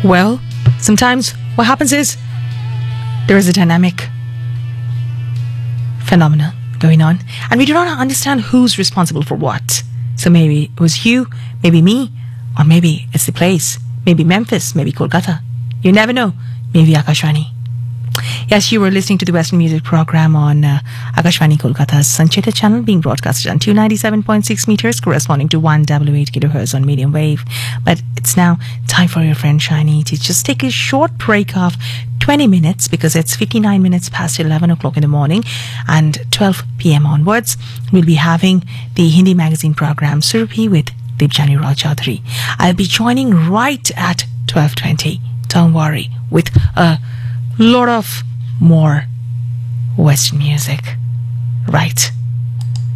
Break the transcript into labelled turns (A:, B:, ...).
A: Well, sometimes what happens is there is a dynamic phenomena going on, and we do not understand who's responsible for what. So maybe it was you, maybe me, or maybe it's the place. Maybe Memphis, maybe Kolkata. You never know. Maybe Akashvani. Yes, you were listening to the Western Music Program on Akashvani Kolkata's Sancheta channel, being broadcasted on 297.6 meters, corresponding to 188 kilohertz on medium wave. But it's now time for your friend Shiny to just take a short break of 20 minutes, because it's 59 minutes past 11 o'clock in the morning, and 12 p.m. onwards, we'll be having the Hindi magazine program Surabhi with Dipjani Rao Chaudhary. I'll be joining right at 12:20. Don't worry, with a lot of more Western music right